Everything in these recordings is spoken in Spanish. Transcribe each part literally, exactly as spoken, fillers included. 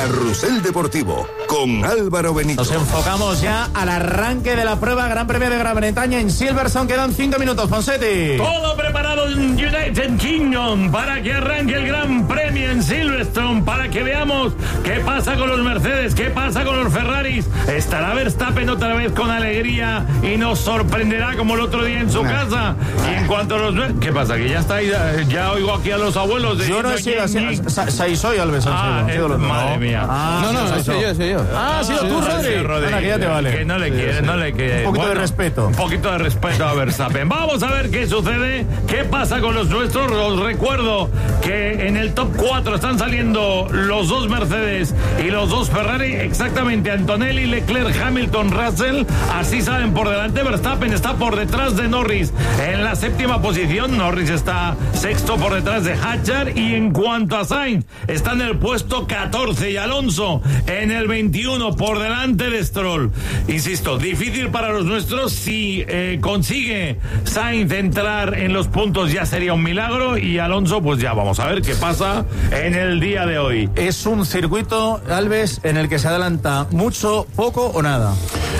Carrusel Deportivo con Álvaro Benito. Nos enfocamos ya al arranque de la prueba Gran Premio de Gran Bretaña en Silverstone. Quedan cinco minutos, Ponsetti. Todo preparado en United Kingdom para que arranque el Gran Premio en Silverstone, para que veamos qué pasa con los Mercedes, qué pasa con los Ferraris. Estará Verstappen otra vez con alegría y nos sorprenderá como el otro día en su casa. Y en cuanto a los... ¿Qué pasa? Que ya está ahí, ya oigo aquí a los abuelos de... Yo no he sido así. Soy Alves. Ah, eh, madre mía. Ah, no, no, no, soy yo, soy yo. Ah, ha sido tú, Rodri. Rodri. Que ya te vale. Que no le quiere, no le quiere. Un poquito bueno, de respeto. Un poquito de respeto a Verstappen. Vamos a ver qué sucede, qué pasa con los nuestros. Os recuerdo que en el top cuatro están saliendo los dos Mercedes y los dos Ferrari, exactamente Antonelli, Leclerc, Hamilton, Russell. Así salen por delante. Verstappen está por detrás de Norris en la séptima posición. Norris está sexto por detrás de Hatcher. Y en cuanto a Sainz, está en el puesto catorce y Alonso en el veintiuno por delante de Stroll. Insisto, difícil para los nuestros. Si eh, consigue Sainz entrar en los puntos ya sería un milagro, y Alonso pues ya vamos a ver qué pasa en el día de hoy. Es un circuito, Alves, en el que se adelanta mucho, poco o nada.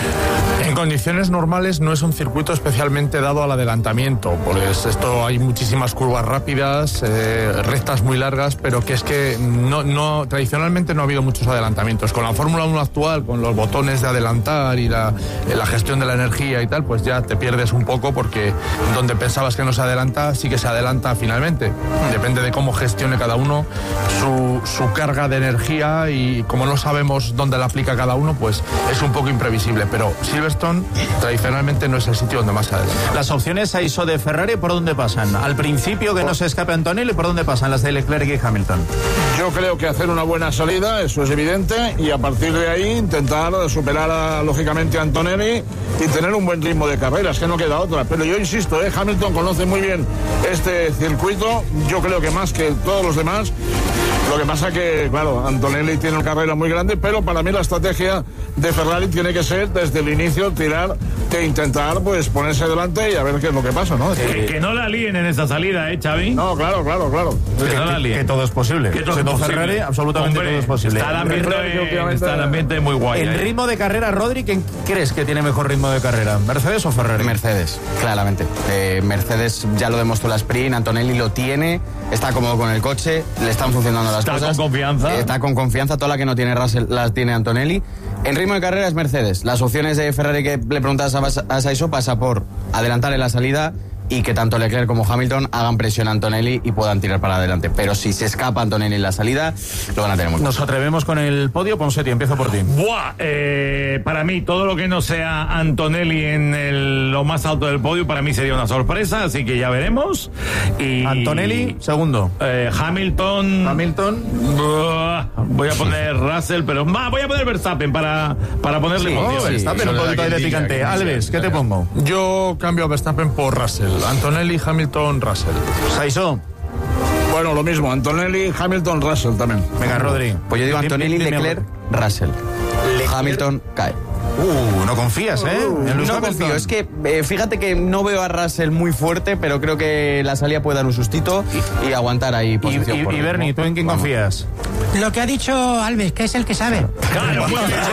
En condiciones normales no es un circuito especialmente dado al adelantamiento, pues esto hay muchísimas curvas rápidas, eh, rectas muy largas, pero que es que no, no, tradicionalmente no ha habido muchos adelantamientos. Con la Fórmula uno actual, con los botones de adelantar y la, la gestión de la energía y tal, pues ya te pierdes un poco, porque donde pensabas que no se adelanta, sí que se adelanta finalmente. Depende de cómo gestione cada uno su, su carga de energía, y como no sabemos dónde la aplica cada uno, pues es un poco imprevisible, pero Silverstone tradicionalmente no es el sitio donde más se adelanta. Las opciones a I S O de Ferrari, ¿por dónde pasan? Al principio, que no se escape Antonelli, ¿por dónde pasan las de Leclerc y Hamilton? Yo creo que hacer una buena salida, eso es evidente, y a partir de ahí intentar superar a, lógicamente a Antonelli y tener un buen ritmo de carrera, es que no queda otra. Pero yo insisto, ¿eh? Hamilton conoce muy bien este circuito, yo creo que más que todos los demás. Lo que pasa que, claro, Antonelli tiene una carrera muy grande, pero para mí la estrategia de Ferrari tiene que ser desde el inicio tirar e intentar pues ponerse delante y a ver qué es lo que pasa, ¿no? Que, que no la líen en esa salida, ¿eh, Xavi? No, claro, claro, claro. Que, Que, no la que, líen. que todo es posible. Que todo Siendo es posible. Ferrari, absolutamente Hombre, todo es posible. Está el ambiente, Ferrari, está el ambiente muy guay. En ¿eh? ritmo de carrera, Rodri, ¿quién crees que tiene mejor ritmo de carrera? ¿Mercedes o Ferrari? Mercedes, claramente. Eh, Mercedes ya lo demostró la sprint, Antonelli lo tiene, está cómodo con el coche, le están funcionando las Está cosas. con confianza. Eh, está con confianza, toda la que no tiene Russell las tiene Antonelli. En ritmo de carrera es Mercedes. Las opciones de Ferrari que le preguntas a, a Saiso pasa por adelantar en la salida y que tanto Leclerc como Hamilton hagan presión a Antonelli y puedan tirar para adelante. Pero si se escapa Antonelli en la salida, lo van a tener muy Nos atrevemos con el podio. Ponsetti, empiezo por ti. Buah, eh, para mí todo lo que no sea Antonelli en el, lo más alto del podio, para mí sería una sorpresa, así que ya veremos. Y Antonelli, segundo. eh, Hamilton. Hamilton. Buah, voy a poner Russell, pero bah, voy a poner Verstappen para, para ponerle Sí, emoción. sí, Verstappen, un eso poquito de de aquí, picante. aquí, Alves, ¿qué te pongo? Yo cambio a Verstappen por Russell. Antonelli, Hamilton, Russell. Saiso. Bueno, lo mismo, Antonelli, Hamilton, Russell también. Venga, Rodri. Pues yo digo Dime- Antonelli, dime- Leclerc, Russell. Hamilton cae. Uh, no confías, ¿eh? En Lewis No Hamilton. confío, es que eh, fíjate que no veo a Russell muy fuerte, pero creo que la salida puede dar un sustito y, y aguantar ahí Y, posición. y, por y Bernie, ritmo. ¿tú en quién Vamos. confías? Lo que ha dicho Alves, que es el que sabe. Claro, muy bien.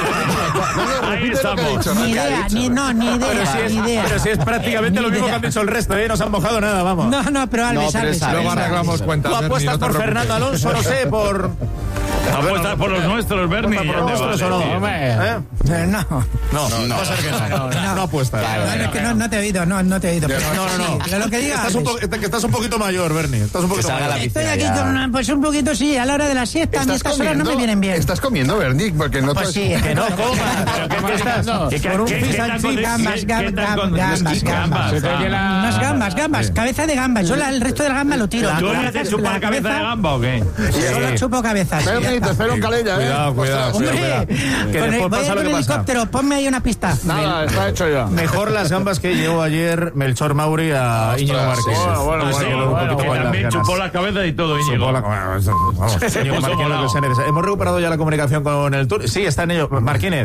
Ahí estamos. Ni idea, ni, no, ni idea, Pero si es, ni idea. pero si es prácticamente Ni lo mismo idea. que han dicho el resto, ¿eh? No se han mojado nada, vamos. No, no, pero Alves, No, pero Alves, es Alves, Luego Alves. arreglamos cuentas. Tú Bernie, apuestas no te por preocupes. Fernando Alonso, no sé, por... Apuestas por los nuestros, Bernie. ¿Por los nuestros o no? Vale, Hombre, ¿eh? Eh, No, No, no, va a ser que no. No, no, no apuestas. no, es que no, no te he oído, no, no te he oído. Pero, No, no, no. Pero lo que diga Estás un, Alves. po- que estás un poquito mayor, Bernie. Estás un poquito salga mayor. la Estoy piscina aquí ya. con una, pues un poquito, sí, a la hora de la siesta, a mí estas horas no me vienen bien. ¿Estás comiendo, Bernie? Porque no Pues te- sí, Que no comas. ¿Pero qué estás? ¿Qué- qué- Con un qué- fish qué and tal chips. con- Gambas, qué- gambas, qué tal con- gambas, gambas? gambas. Unas gambas, gambas, cabeza de gamba. Yo la- el resto del gamba lo tiro. ¿Tú La ya te cabeza- chupas la cabeza de gamba o qué? Solo chupo cabezas. Bernie, te espero en Calella, ¿eh? Cuidado, cuidado, Hombre, cuidado. Que con el- después voy a pasa ir lo con que el pasa. helicóptero, ponme ahí una pista. Nada, está hecho ya. Mejor las gambas que llevó ayer Melchor Mauri a Íñigo Márquez. Bueno, bueno, Así bueno, que luego bueno, un poquito Que con las también ganas. chupó la cabeza y todo, Íñigo. Chupó la- bueno, eso- vamos, Íñigo puso Martínez, lo que volado. sea necesario. Hemos recuperado ya la comunicación con el Tour. Sí, está en ello. Martínez.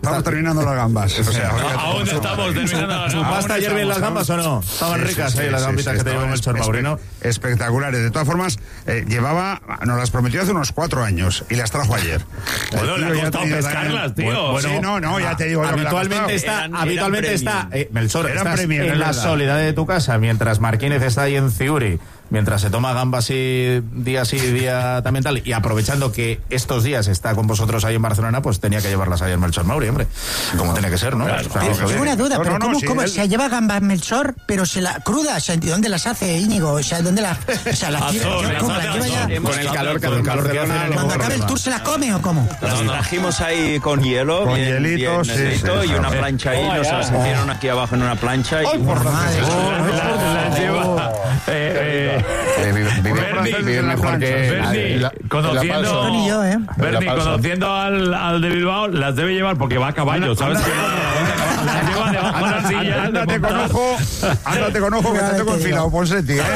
estamos terminando las gambas. O sea, aún estamos terminando. ¿Chupaste ayer bien las gambas o no? Estaban Sí, ricas sí, ahí sí, las sí, gambitas sí, que te llevó estaban Melchor espe- Maurino. Espectaculares. De todas formas, eh, llevaba, nos las prometió hace unos cuatro años y las trajo ayer. Bueno, El le ha tío ya costado tenía pescarlas, también- tío. Bueno, sí, no, no, ya te digo yo que le ha Habitualmente costado. está, Eran- habitualmente eran está, eh, Melchor, Eran estás premium, en es la verdad. soledad de tu casa, mientras Marquínez está ahí en Ciuri, mientras se toma gambas y día sí, día también tal, y aprovechando que estos días está con vosotros ahí en Barcelona, pues tenía que llevarlas ahí en Melchor Mauri, hombre. Como tiene que ser, ¿no? O sea, Pero lo que tengo viene. una duda, No, pero no, no, ¿cómo, sí, cómo él- se lleva gambas Melchor, pero se la cruda? O sea, ¿de dónde las hace Íñigo? O sea, ¿dónde la, o sea, la Azor, lleva? las ¿Cómo hace la lleva Azor. ya? Hemos Con el hecho- calor que Con el hace calor que hace en el Cuando acabe el Barcelona. tour, ¿se la come o cómo? Las trajimos ahí con hielo, Con bien, hielito, bien sí, necesito, sí, y sí. una plancha ahí, nos las hicieron aquí abajo en una plancha y... Madre. La- la lleva, eh, eh, Eh, vive, vive- Bernie, vive mejor que Bernie, nadie. la- conociendo, la paso. Ni yo, ¿eh? Bernie, La paso. conociendo al, al de Bilbao, las debe llevar porque va a caballo, ¿sabes? Que las lleva debajo de la silla. Ándate con ojo, ándate con ojo que te tengo enfilado, Ponseti, ¿eh?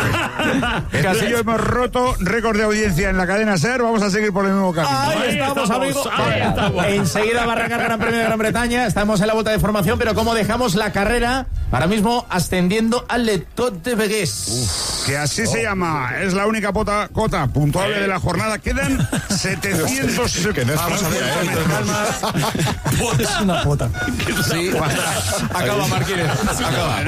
Casi yo hemos roto récord de audiencia en la cadena SER, vamos a seguir por el mismo camino. Ahí Ahí estamos, estamos, amigos. ahí estamos. Enseguida va a arrancar el Gran Premio de Gran Bretaña. Estamos en la vuelta de formación, pero como dejamos la carrera, ahora mismo ascendiendo al Le Tot de Vegués. Que así se llama, es la única pota, cota puntuable de la jornada. Quedan setecientos. Que no es Vamos a Francia, ver, ¿eh? con calma. Es una pota. Sí, acaba Marquínez. Acaba.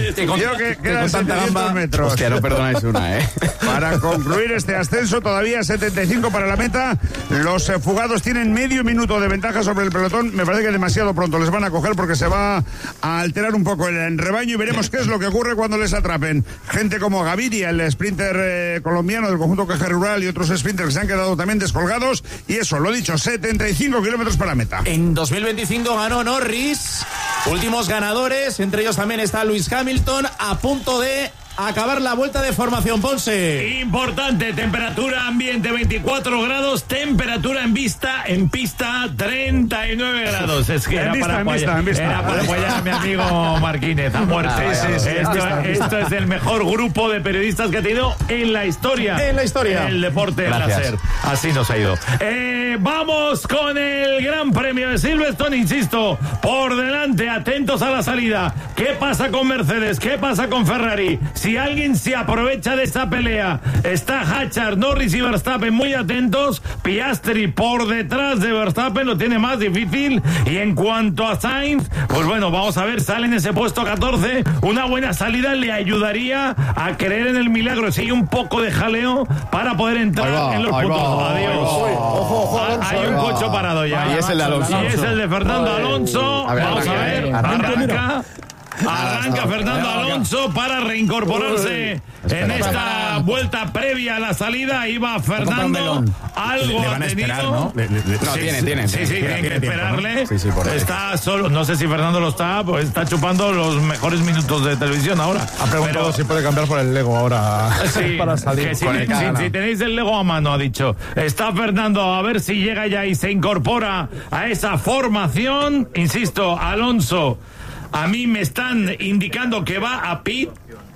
Yo que quedan con tanta setecientos gamba. metros. Hostia, no perdonáis una, ¿eh? Para concluir este ascenso, todavía setenta y cinco para la meta. Los eh, fugados tienen medio minuto de ventaja sobre el pelotón. Me parece que demasiado pronto les van a coger porque se va a alterar un poco el rebaño y veremos qué es lo que ocurre cuando les atrapen. Gente como Gaviria, el sprinter eh, colombiano del conjunto Caja Rural, y otros sprinters que se han quedado también descolgados. Y eso, lo dicho, setenta y cinco kilómetros para meta. En dos mil veinticinco ganó Norris. Últimos ganadores, entre ellos también está Lewis Hamilton, a punto de acabar la vuelta de formación. Ponce. Importante, temperatura ambiente veinticuatro grados, temperatura en vista, en pista treinta y nueve grados. Es que En era vista, para en vista, apoyar, en vista. era para apoyar a mi amigo Marquínez, a muerte. Ah, Sí, sí, sí. en Esto, vista, en esto es el mejor grupo de periodistas que ha tenido en la historia. En la historia. El deporte Gracias. láser. Así nos ha ido. Eh, vamos con el Gran Premio de Silverstone, insisto, por delante, atentos a la salida. ¿Qué pasa con Mercedes? ¿Qué pasa con Ferrari? Si alguien se aprovecha de esta pelea, está Hatchard, Norris y Verstappen muy atentos. Piastri por detrás de Verstappen lo tiene más difícil. Y en cuanto a Sainz, pues bueno, vamos a ver, sale en ese puesto catorce. Una buena salida le ayudaría a creer en el milagro. Sigue un poco de jaleo para poder entrar Ahí va, en los ahí puntos. va, Adiós. ahí va. Ojo, ojo, Ah, Alonso. Hay un coche parado ya. Y es el de Alonso. Y es el de Fernando Alonso. A ver, Vamos a arranca, ver. eh. Arranca. Arranca Fernando Alonso para reincorporarse en esta vuelta previa a la salida. Ahí va Fernando. Algo Le van ha a esperar, tenido. ¿no? Le- le- le- No, Sí, tiene, sí, tiene. Sí, sí, tiene. tienen que tiene tiempo, esperarle. ¿no? Sí, sí, por ahí. Está solo. No sé si Fernando lo está, pues está chupando los mejores minutos de televisión ahora. Ha preguntado si puede cambiar por el Lego ahora Sí, para salir que si, con el si- Cágana. si tenéis el Lego a mano, ha dicho. Está Fernando, a ver si llega ya y se incorpora a esa formación. Insisto, Alonso, a mí me están indicando que va a pit.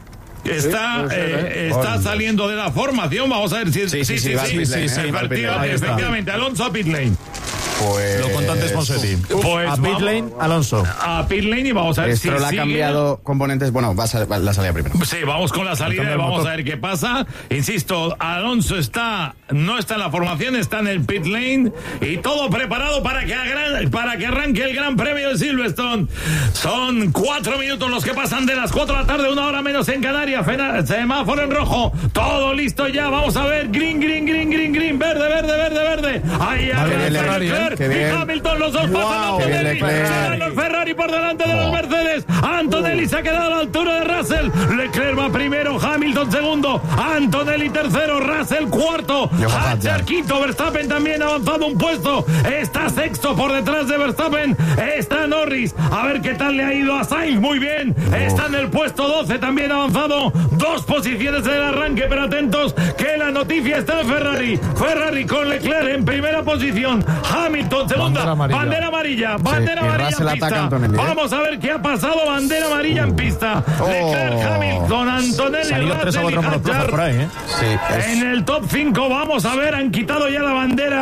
Está, eh, está saliendo de la formación. Vamos a ver si Sí, sí, sí, va al pit lane, eh, va al pit lane. efectivamente, Ahí está. efectivamente, Alonso a pit lane. Pues... Lo contantes Ponsetti. Pues a pit vamos- lane, Alonso. A pit lane y vamos a ver si Stroll ha sigue. cambiado componentes. Bueno, va a sal- va la salida primero. Sí, vamos con la salida y vamos a ver qué pasa. Insisto, Alonso está, no está en la formación, está en el pit lane y todo preparado para que, agran- para que arranque el Gran Premio de Silverstone. Son cuatro minutos los que pasan de las cuatro de la tarde, una hora menos en Canarias. Fena- semáforo en rojo, todo listo ya. Vamos a ver, green, green, green, green, green, verde, verde, verde, verde. Ahí Va bien arranca Leclerc, Leclerc qué y bien. Hamilton, los dos pasan a qué bien Antonelli. Leclerc. Llegan los Ferrari por delante de los Mercedes. Antonelli se ha quedado a la altura de Russell. Leclerc va primero, Hamilton segundo, Antonelli tercero, Russell cuarto, Hatcher quinto, Verstappen también ha avanzado un puesto, está sexto por detrás de Verstappen, está Norris, a ver qué tal le ha ido a Sainz, muy bien, está en el puesto doce, también ha avanzado dos posiciones en el arranque, pero atentos que la noticia está en Ferrari, Ferrari con Leclerc en primera posición, Hamilton segunda, Bandera amarilla. bandera amarilla, bandera y amarilla Russell en ataca pista. a Antonelli, ¿eh? Vamos a ver qué ha pasado, bandera amarilla en pista, Leclerc, Hamilton, Antonelli, Se han ido tres o Russell y cuatro monoplazas Hatcher. por ahí, ¿eh? Sí, es- En el top cinco, vamos a ver, han quitado ya la bandera amarilla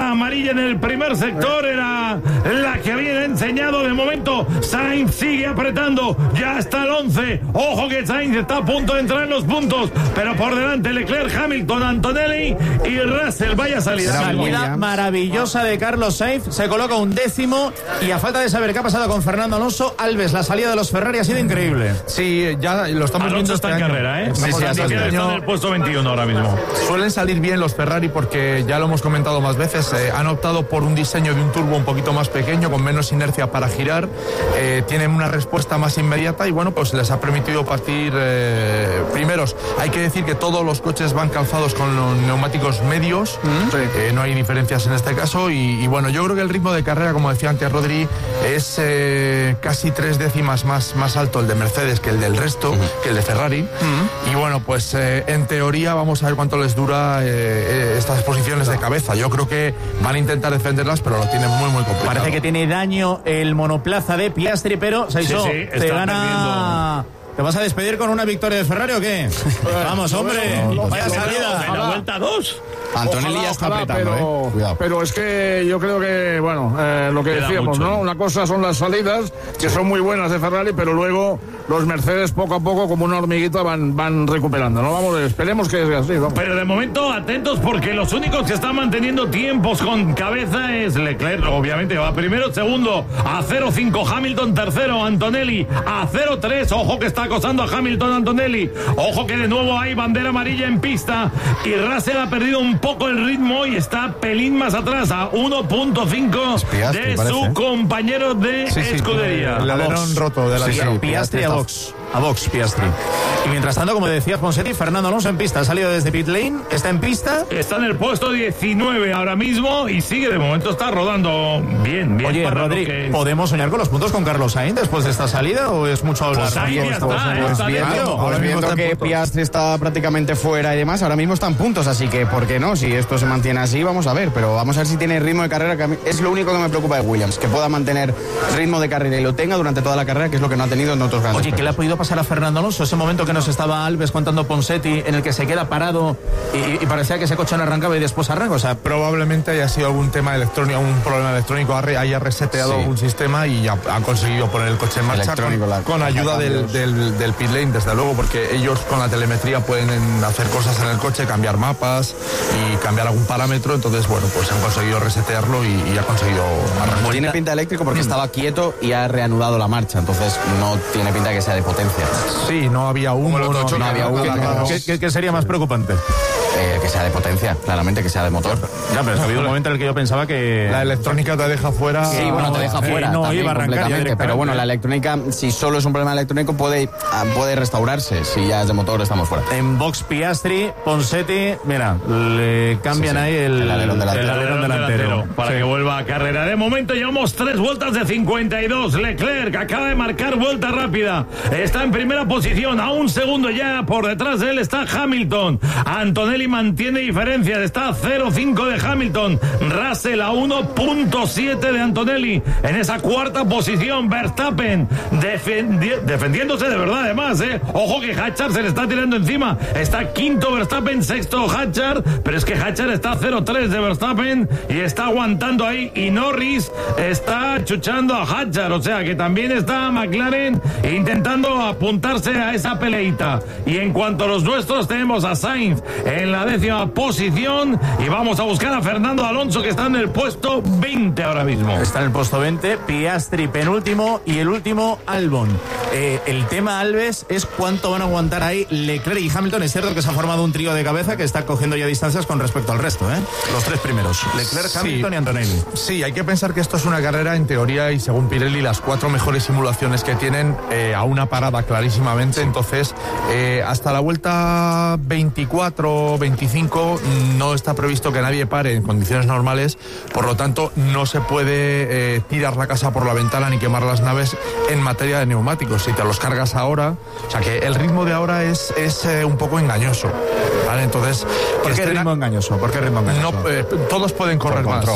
amarilla en el primer sector era la que habían enseñado. De momento Sainz sigue apretando, ya está el once. Ojo que Sainz está a punto de entrar en los puntos, pero por delante Leclerc, Hamilton, Antonelli y Russell. Vaya salida. Salida maravillosa de Carlos Sainz, se coloca un décimo y a falta de saber qué ha pasado con Fernando Alonso, Alves, la salida de los Ferrari ha sido increíble. Sí, ya lo estamos Alonso viendo está este en año. carrera, ¿eh? Sí, Sí, sí, sí, este está año en el puesto veintiuno ahora mismo. Suelen salir bien los Ferrari porque ya lo hemos comentado más veces, eh, han optado por un diseño de un turbo un poquito más pequeño, con menos inercia para girar, eh, tienen una respuesta más inmediata y bueno, pues les ha permitido partir eh, primeros. Hay que decir que todos los coches van calzados con los neumáticos medios, mm. eh, no hay diferencias en este caso y, y bueno, yo creo que el ritmo de carrera, como decía antes Rodri, es eh, casi tres décimas más, más alto el de Mercedes que el del resto, mm. que el de Ferrari. Mm. Y bueno, pues eh, en teoría vamos a ver cuánto les dura eh, estas posiciones de cabeza. Yo creo que van a intentar defenderlas, pero lo tienen muy, muy complicado. Parece que tiene daño el monoplaza de Piastri, pero Sainz, sí, sí, te gana... Perdiendo. ¿Te vas a despedir con una victoria de Ferrari o qué? Vamos, hombre, no, no, no, vaya no, salida. En la vuelta dos. Antonelli Ojalá, ya está ojalá, apretando, pero, eh. Cuidado. pero es que yo creo que, bueno, eh, lo que Queda decíamos, mucho. ¿no? Una cosa son las salidas, que son muy buenas de Ferrari, pero luego los Mercedes poco a poco, como una hormiguita, van, van recuperando, ¿no? Vamos, esperemos que sea así, ¿no? Pero de momento atentos porque los únicos que están manteniendo tiempos con cabeza es Leclerc, obviamente va primero, segundo a cero cinco Hamilton, tercero Antonelli a cero tres, ojo que está acosando a Hamilton Antonelli, ojo que de nuevo hay bandera amarilla en pista y Russell ha perdido un poco el ritmo y está pelín más atrás a uno punto cinco de parece, su ¿eh? compañero de Sí, sí, escudería. el alerón roto de la Sí, sí, liga. Piastri a Vox. A Vox, Piastri. Y mientras tanto, como decía Ponsetti, Fernando Alonso en pista. Ha salido desde pit lane, está en pista. Está en el puesto diecinueve ahora mismo y sigue, de momento está rodando bien, bien. Oye, para lo Rodri, que es. ¿podemos soñar con los puntos con Carlos Sainz después de esta salida o es mucho hablar? Pues ahí ya está, ¿eh? Pues Está viendo, dentro. pues Ahora mismo viendo está en que puntos. Piastri está prácticamente fuera y demás, ahora mismo están puntos, así que ¿por qué no? Si esto se mantiene así, vamos a ver, pero vamos a ver si tiene ritmo de carrera, que a mí es lo único que me preocupa de Williams, que pueda mantener ritmo de carrera y lo tenga durante toda la carrera, que es lo que no ha tenido en otros grandes Oye, ¿qué le ha premios. podido pasar a Fernando Alonso? Ese momento que nos estaba Alves contando Ponsetti, en el que se queda parado y, y parecía que ese coche no arrancaba y después arranca. O sea, Probablemente haya sido algún tema electrónico, un problema electrónico, haya reseteado Sí. algún sistema y ya han conseguido poner el coche en marcha Electrónico, con, la- con ayuda la del, cambios. del, del pit lane, desde luego, porque ellos con la telemetría pueden hacer cosas en el coche, cambiar mapas y cambiar algún parámetro, entonces bueno, pues han conseguido resetearlo y, y ha conseguido arrancar. Tiene pinta eléctrico porque estaba quieto y ha reanudado la marcha, entonces no tiene pinta que sea de potencia. Sí, no había humo, no, no había humo, nada no. raro. ¿qué, qué- qué sería más preocupante? Eh, que sea de potencia, claramente que sea de motor. Ya, pero es que ha habido un momento en el que yo pensaba que... La electrónica te deja fuera. Sí, bueno, te deja eh, fuera no, también iba a arrancar ya completamente, directamente. pero bueno, la electrónica, si solo es un problema electrónico, puede, ah, puede restaurarse. Si ya es de motor, estamos fuera. En Vox Piastri, Ponsetti, mira, le cambian Sí, sí. ahí el, El alerón delantero. el alerón delantero. para que vuelva a carrera. De momento llevamos tres vueltas de cincuenta y dos. Leclerc acaba de marcar vuelta rápida. Está en primera posición. A un segundo ya por detrás de él está Hamilton. Antonelli mantiene diferencia. Está a cero cinco de Hamilton. Russell a uno punto siete de Antonelli. En esa cuarta posición, Verstappen defendi- defendiéndose de verdad además. ¿eh? Ojo que Hatchard se le está tirando encima. Está quinto Verstappen, sexto Hatchard. Pero es que Hatchard está a cero tres de Verstappen y está aguantando ahí. Y Norris está chuchando a Hatchard. O sea que también está McLaren intentando apuntarse a esa peleita. Y en cuanto a los nuestros, tenemos a Sainz en la décima posición. Y vamos a buscar a Fernando Alonso, que está en el puesto veinte ahora mismo. Está en el puesto veinte, Piastri penúltimo y el último Albon. Eh, el tema Alves es cuánto van a aguantar ahí Leclerc y Hamilton. Es cierto que se ha formado un trío de cabeza que está cogiendo ya distancias con respecto al resto, ¿eh? Los tres primeros, Leclerc, Sí. Hamilton y Antonelli. Sí, hay que pensar que esto es una carrera en teoría y según Pirelli las cuatro mejores simulaciones que tienen eh, a una parada clarísimamente. Entonces, eh, hasta la vuelta veinticuatro, veinticinco no está previsto que nadie pare en condiciones normales. Por lo tanto, no se puede eh, tirar la casa por la ventana ni quemar las naves en materia de neumáticos. Si te los cargas ahora, o sea que el ritmo de ahora es, es eh, un poco engañoso. ¿Vale? Entonces, ¿Por qué estrena- ritmo engañoso? ¿Por qué ritmo engañoso? no, eh, todos pueden correr Por más. control.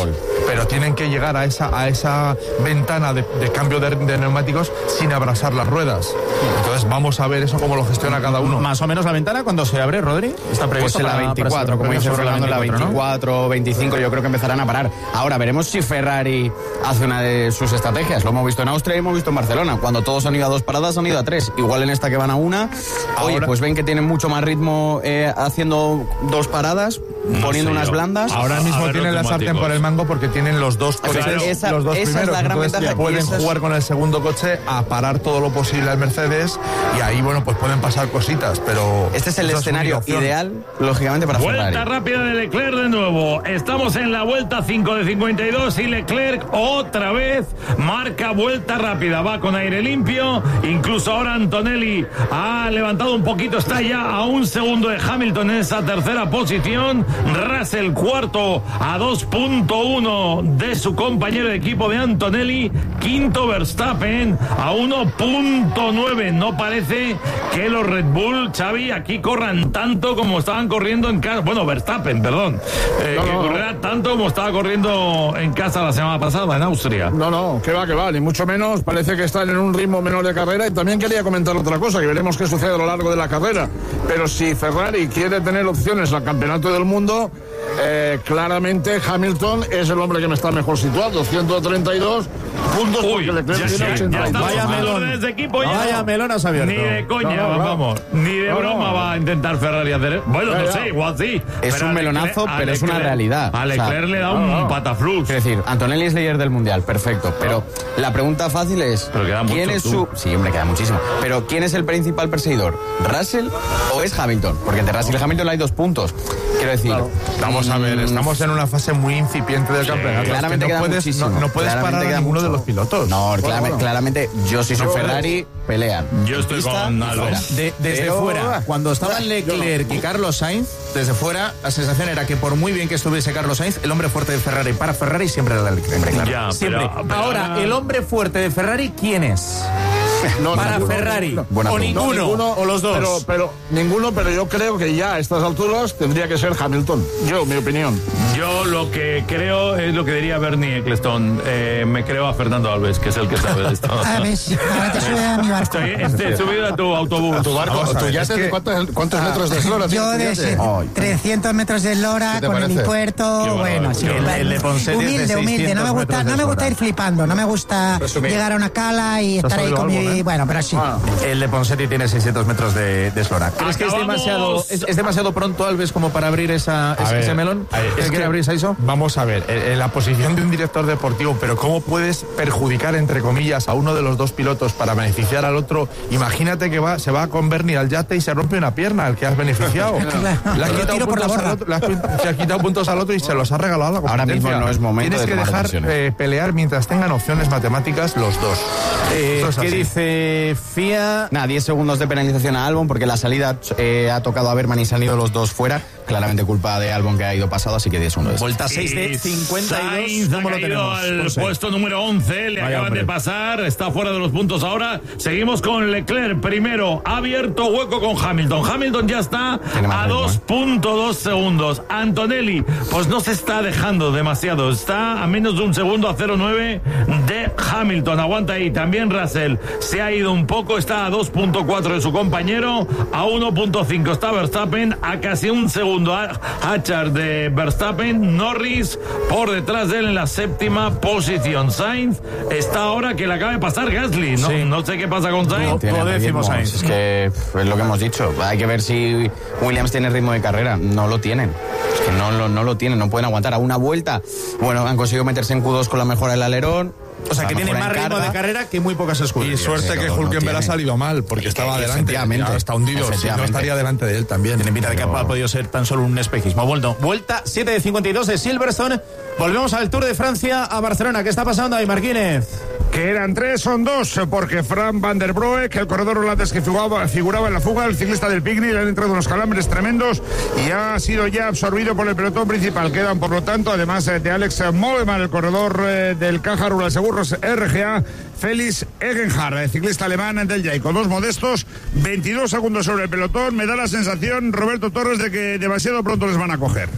pero tienen que llegar a esa, a esa ventana de, de cambio de, de neumáticos sin abrasar las ruedas. Entonces vamos a ver eso cómo lo gestiona cada uno. Más o menos la ventana, ¿cuándo se abre, Rodri? Está previsto pues en la veinticuatro, como dice Fernando, la veinticuatro, veinticinco, yo creo que empezarán a parar. Ahora veremos si Ferrari hace una de sus estrategias. Lo hemos visto en Austria y hemos visto en Barcelona. Cuando todos han ido a dos paradas, han ido a tres. Igual en esta que van a una, oye, ahora, pues ven que tienen mucho más ritmo eh, haciendo dos paradas, no poniendo sé unas yo. blandas. Ahora mismo tienen la sartén por el mango porque tienen los dos coches, claro, esa, los dos esa primeros. Es la gran ventaja, pueden jugar es... con el segundo coche a parar todo lo posible al Mercedes y ahí, bueno, pues pueden pasar cositas, pero... Este es el escenario ideal, lógicamente, para Vuelta Ferrari. Vuelta rápida de Leclerc de nuevo. Estamos en la vuelta cinco de cincuenta y dos y Leclerc otra vez marca vuelta rápida. Va con aire limpio. Incluso ahora Antonelli ha levantado un poquito. Está ya a un segundo de Hamilton en esa tercera posición. Russell cuarto a dos punto uno de su compañero de equipo de Antonelli. Quinto Verstappen a uno punto nueve. No parece que los Red Bull, Xavi, aquí corran tanto como estaban corriendo en casa. Bueno, Verstappen, perdón. Eh, no, que no, correrá no. tanto como estaba corriendo en casa la semana pasada, en Austria. No, no, que va, que va, ni mucho menos. Parece que están en un ritmo menor de carrera. Y también quería comentar otra cosa, que veremos qué sucede a lo largo de la carrera. Pero si Ferrari quiere tener opciones al campeonato del mundo, eh, claramente Hamilton es el hombre que me está mejor situado. ciento treinta y dos puntos. Uy, porque Leclerc tiene ochenta y dos. Vaya melón de equipo, ya. Vaya melón has abierto. Ni de coña, no, no, no. vamos. Ni de no, broma no. va a intentar Ferrari hacer. Bueno, ya, no sé, igual sí. Es un melonazo, pero Leclerc, es una realidad. A Leclerc o sea, le da un no, no. pataflux. Es decir, Antonelli es líder del mundial, perfecto. Pero la pregunta fácil es: ¿quién es su. Sí, hombre, queda muchísimo. Pero ¿quién es el principal perseguidor? ¿Russell o es Hamilton? Porque entre Russell y Hamilton hay dos puntos. Quiero decir, claro. Vamos a ver, estamos en una fase muy incipiente del sí, campeonato. Claramente no queda puedes, muchísimo. No, no puedes claramente parar a ninguno mucho. de los pilotos. No, bueno, claramente, bueno. claramente yo si soy no, Ferrari, pelean. Yo estoy Pista, con Alves. De, desde Pero, fuera, cuando estaban Leclerc no. y Carlos Sainz, desde fuera, la sensación era que por muy bien que estuviese Carlos Sainz, el hombre fuerte de Ferrari para Ferrari siempre era Leclerc. Claro. Ya, siempre. Pero, pero, Ahora, el hombre fuerte de Ferrari, ¿quién es? No, para ninguno, Ferrari no, o ninguno, no, ninguno o los dos pero, pero ninguno, pero yo creo que ya a estas alturas tendría que ser Hamilton, yo, mi opinión. Yo lo que creo es lo que diría Bernie Ecclestone, eh, me creo a Fernando Alves, que es el que sabe de esto. A ver, ahora te sube a mi barco. Estoy, estoy subido a tu autobús. A tu barco, Vamos, ¿tú ya es que... cuántos, cuántos ah, metros de eslora yo tienes? de Oh, trescientos metros de eslora con parece? el helipuerto, bueno, sí, el, el de Ponce humilde, de humilde, no me gusta, no me gusta ir flipando, no me gusta Resumir. llegar a una cala y estar ahí con mi, ¿eh? bueno, pero sí. Ah. El de Poncetti tiene seiscientos metros de, de eslora. ¿Crees que es demasiado, es, es demasiado pronto, Alves, como para abrir esa, ese, ver, ese melón? ¿Es que abrir eso? Vamos a ver, en la posición de un director deportivo, pero ¿cómo puedes perjudicar, entre comillas, a uno de los dos pilotos para beneficiar al otro? Imagínate que va, se va con Bernie al yate y se rompe una pierna, al que has beneficiado. Le has quitado puntos al otro, le has, se ha quitado puntos al otro y se los ha regalado a la competencia. Ahora mismo no es momento Tienes de que dejar eh, pelear mientras tengan opciones matemáticas los dos. Eh, ¿Qué dice F I A? Nada, diez segundos de penalización a Albon porque la salida eh, ha tocado a Berman y se han ido los dos fuera. Claramente culpa de Albon, que ha ido pasado, así que diez segundos. Vuelta seis de cincuenta y dos. ¿Cómo lo tenemos? Al puesto número once, le Vaya acaban hombre. de pasar, está fuera de los puntos ahora. Seguimos con Leclerc primero, ha abierto hueco con Hamilton. Hamilton ya está a dos punto dos segundos. Antonelli, pues no se está dejando demasiado, está a menos de un segundo, a cero punto nueve de Hamilton. Aguanta ahí. También Russell se ha ido un poco, está a dos punto cuatro de su compañero, a uno punto cinco está Verstappen, a casi un segundo Hachar de Verstappen. Norris por detrás de él en la séptima posición. Sainz está ahora que le acaba de pasar Gasly, ¿no? Sí. No sé qué pasa con Sainz. No, decimos Sainz. Es que es lo que hemos dicho. Hay que ver si Williams tiene ritmo de carrera. No lo tienen. Es que no lo, no lo tienen, no pueden aguantar a una vuelta. Bueno, han conseguido meterse en Q dos con la mejora del alerón. O sea, que tiene más ritmo de carrera que muy pocas escuderías. Y suerte que Hülkenberg no ha salido mal, porque estaba adelante. Ahora está hundido. Si no, estaría delante de él también. Tiene pinta de que ha podido ser tan solo un espejismo. Vuelto. Vuelta siete de cincuenta y dos de Silverstone. Volvemos al Tour de Francia a Barcelona. ¿Qué está pasando ahí, Marquínez? Que eran tres, son dos, porque Fran Van der Broek, el corredor holandés que figuraba, figuraba en la fuga, el ciclista del Picnic, le han entrado unos calambres tremendos y ha sido ya absorbido por el pelotón principal. Quedan, por lo tanto, además de Alex Mollema, el corredor eh, del Caja Rural Seguros R G A, Félix Egenhard, el ciclista alemán del Jayco. Dos modestos, veintidós segundos sobre el pelotón. Me da la sensación, Roberto Torres, de que demasiado pronto les van a coger.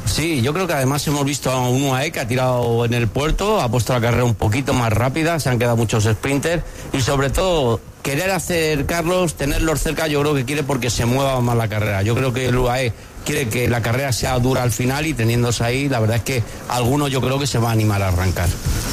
Sí, yo creo que además hemos visto a un U A E que ha tirado en el puerto, ha puesto la carrera un poquito más rápida, se han quedado muchos sprinters y sobre todo querer acercarlos, tenerlos cerca, yo creo que quiere porque se mueva más la carrera. Yo creo que el U A E quiere que la carrera sea dura al final y teniéndose ahí, la verdad es que alguno yo creo que se va a animar a arrancar.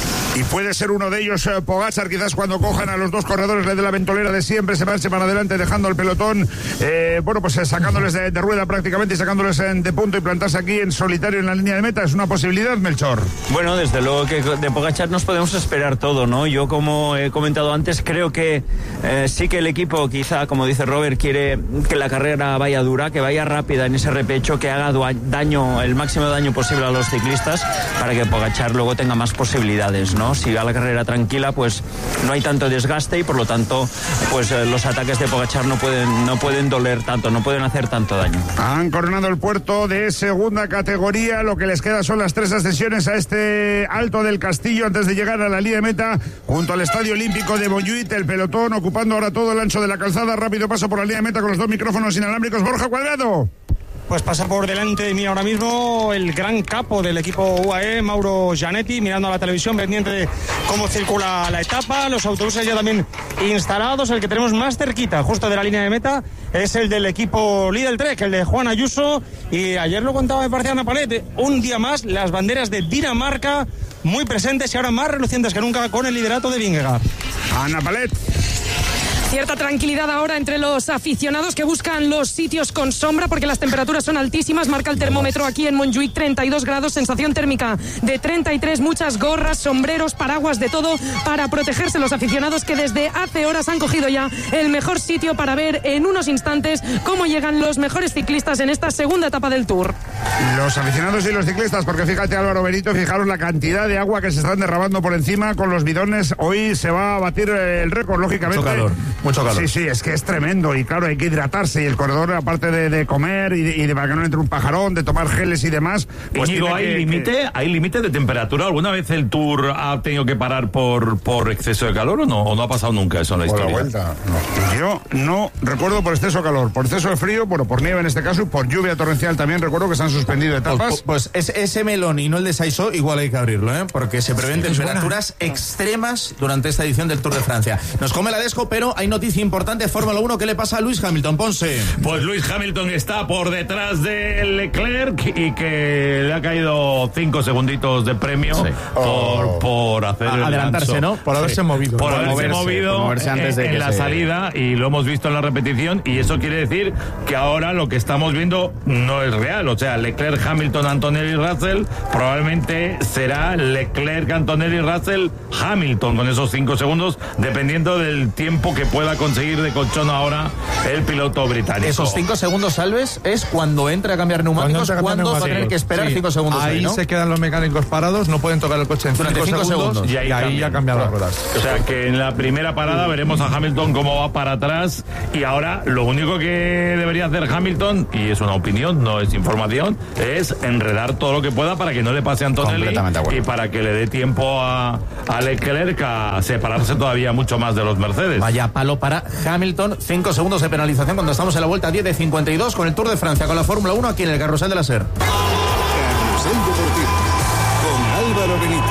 Y puede ser uno de ellos, eh, Pogačar, quizás cuando cojan a los dos corredores de la ventolera de siempre, se marchen para adelante dejando el pelotón, eh, bueno, pues eh, sacándoles de, de rueda prácticamente y sacándoles en, de punto y plantarse aquí en solitario en la línea de meta. ¿Es una posibilidad, Melchor? Bueno, desde luego que de Pogačar nos podemos esperar todo, ¿no? Yo, como he comentado antes, creo que eh, sí que el equipo, quizá, como dice Robert, quiere que la carrera vaya dura, que vaya rápida en ese repecho, que haga daño, el máximo daño posible a los ciclistas para que Pogačar luego tenga más posibilidades, ¿no? Si va la carrera tranquila, pues no hay tanto desgaste y por lo tanto, pues eh, los ataques de Pogačar no pueden, no pueden doler tanto, no pueden hacer tanto daño. Han coronado el puerto de segunda categoría, lo que les queda son las tres ascensiones a este Alto del Castillo antes de llegar a la línea de meta junto al Estadio Olímpico de Montjuïc, el pelotón ocupando ahora todo el ancho de la calzada, rápido paso por la línea de meta con los dos micrófonos inalámbricos. Borja Cuadrado. Pues pasa por delante de mí ahora mismo el gran capo del equipo U A E, Mauro Gianetti, mirando a la televisión, pendiente de cómo circula la etapa. Los autobuses ya también instalados. El que tenemos más cerquita, justo de la línea de meta, es el del equipo Lidl Trek, el de Juan Ayuso. Y ayer lo contaba, me parecía Ana Palet, un día más las banderas de Dinamarca muy presentes y ahora más relucientes que nunca con el liderato de Vingegaard. Ana Palet. Cierta tranquilidad ahora entre los aficionados que buscan los sitios con sombra porque las temperaturas son altísimas. Marca el termómetro aquí en Montjuïc, treinta y dos grados, sensación térmica de treinta y tres, muchas gorras, sombreros, paraguas, de todo para protegerse los aficionados que desde hace horas han cogido ya el mejor sitio para ver en unos instantes cómo llegan los mejores ciclistas en esta segunda etapa del Tour. Los aficionados y los ciclistas, porque fíjate, Álvaro Benito, fijaros la cantidad de agua que se están derramando por encima con los bidones. Hoy se va a batir el récord, lógicamente. Mucho calor. Mucho calor. Sí, sí, es que es tremendo y claro, hay que hidratarse y el corredor, aparte de, de comer y de, y de para que no entre un pajarón, de tomar geles y demás. Pues Íñigo, ¿hay límite que... ¿hay límite de temperatura? ¿Alguna vez el Tour ha tenido que parar por, por exceso de calor o no? ¿O no ha pasado nunca eso en la por historia? La vuelta, no. Yo no recuerdo por exceso de calor, por exceso de frío, bueno, por nieve en este caso y por lluvia torrencial también recuerdo que se han suspendido etapas. Pues, pues es, ese melón y no el de Saisó, igual hay que abrirlo, ¿eh? Porque se prevén sí, temperaturas extremas durante esta edición del Tour de Francia. Nos come la desco, pero hay noticia importante, Fórmula uno, ¿qué le pasa a Lewis Hamilton, Ponce? Pues Lewis Hamilton está por detrás de Leclerc y que le ha caído cinco segunditos de premio sí. por, oh. por hacer el adelantarse, lanzo. ¿no? Por haberse sí. movido. Por, por haberse moverse, movido por moverse antes de en, que en la se... salida, y lo hemos visto en la repetición, y eso quiere decir que ahora lo que estamos viendo no es real. O sea, Leclerc, Hamilton, Antonelli, Russell, probablemente será Leclerc, Antonelli, Russell, Hamilton con esos cinco segundos, dependiendo del tiempo que pueda conseguir de colchón ahora el piloto británico. Esos cinco segundos, Salves, es cuando entra a cambiar neumáticos, cuando, cuando va a tener que esperar cinco sí. segundos. Ahí, ahí ¿no? se quedan los mecánicos parados, no pueden tocar el coche en cinco segundos, segundos y ahí, y ahí ya cambian las ruedas. O sea que en la primera parada veremos a Hamilton cómo va para atrás, y ahora lo único que debería hacer Hamilton, y es una opinión, no es información, es enredar todo lo que pueda para que no le pase a Antonelli y para que le dé tiempo a, a Leclerc a separarse todavía mucho más de los Mercedes. Vaya palo para Hamilton, cinco segundos de penalización cuando estamos en la vuelta diez de cincuenta y dos con el Tour de Francia, con la Fórmula uno aquí en el Carrusel de la SER. Carrusel Deportivo con Álvaro Benito.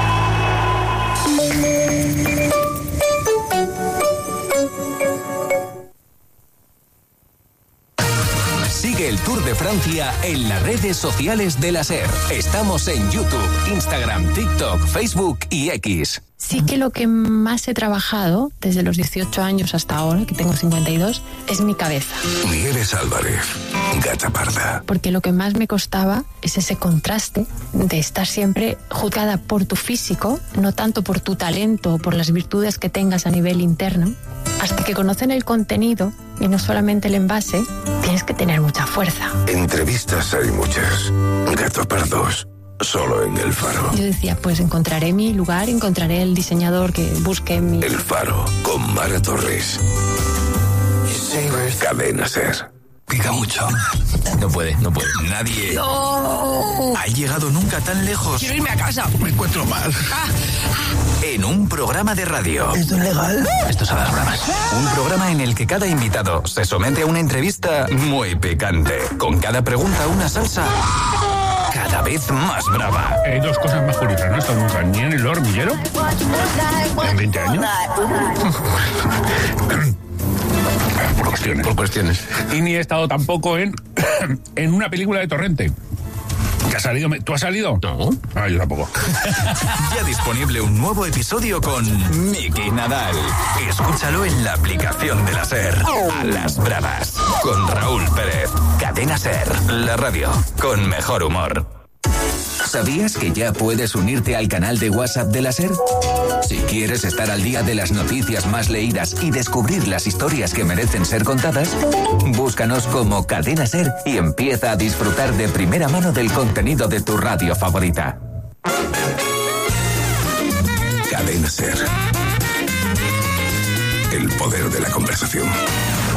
Sigue el Tour de Francia en las redes sociales de la SER. Estamos en YouTube, Instagram, TikTok, Facebook y X. Sí que lo que más he trabajado desde los dieciocho años hasta ahora, que tengo cincuenta y dos, es mi cabeza. Nieves Álvarez, Gata Parda. Porque lo que más me costaba es ese contraste de estar siempre juzgada por tu físico, no tanto por tu talento o por las virtudes que tengas a nivel interno. Hasta que conocen el contenido y no solamente el envase, tienes que tener mucha fuerza. Entrevistas hay muchas. Gato Pardos. Solo en El Faro. Yo decía, pues encontraré mi lugar, encontraré el diseñador que busque mi... El Faro, con Mara Torres. Cadena SER. Pica mucho. No puede, no puede. Nadie no. ha llegado nunca tan lejos. Quiero irme a casa. Me encuentro mal. Ah, ah. En un programa de radio. ¿Esto es legal? Esto es a las bromas. Un programa en el que cada invitado se somete a una entrevista muy picante. Con cada pregunta una salsa cada vez más brava. Hay dos cosas más curiosas, no he estado nunca ni en el hormiguero en veinte años. Por cuestiones. Por cuestiones. Y ni he estado tampoco en, en una película de Torrente. ¿Que ha salido? ¿Tú has salido? No. Ah, yo tampoco. Ya disponible un nuevo episodio con Miki Nadal. Escúchalo en la aplicación de la SER. A las bravas. Con Raúl Pérez. Cadena SER. La radio con mejor humor. ¿Sabías que ya puedes unirte al canal de WhatsApp de la SER? Si quieres estar al día de las noticias más leídas y descubrir las historias que merecen ser contadas, búscanos como Cadena SER y empieza a disfrutar de primera mano del contenido de tu radio favorita. Cadena SER. El poder de la conversación.